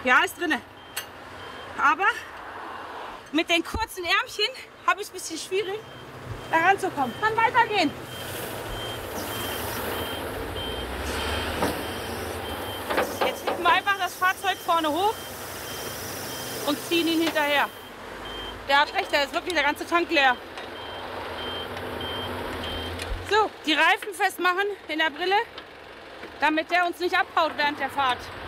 Ja, ist drinne. Aber mit den kurzen Ärmchen habe ich es ein bisschen schwierig, da ranzukommen. Kann weitergehen. Jetzt heben wir einfach das Fahrzeug vorne hoch und ziehen ihn hinterher. Der hat recht, da ist wirklich der ganze Tank leer. So, die Reifen festmachen in der Brille, damit der uns nicht abhaut während der Fahrt.